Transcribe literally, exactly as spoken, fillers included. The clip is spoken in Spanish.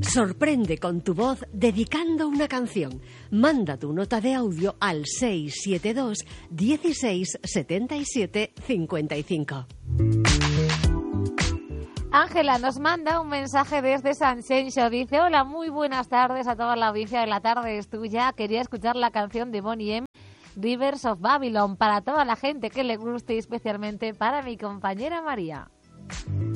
Sorprende con tu voz dedicando una canción. Manda tu nota de audio al seis siete dos, dieciséis, setenta y siete, cincuenta y cinco. Ángela nos manda un mensaje desde San Xenxo. Dice: hola, muy buenas tardes a toda la audiencia de La Tarde es Tuya. Quería escuchar la canción de Boney M, Rivers of Babylon, para toda la gente que le guste y especialmente para mi compañera María.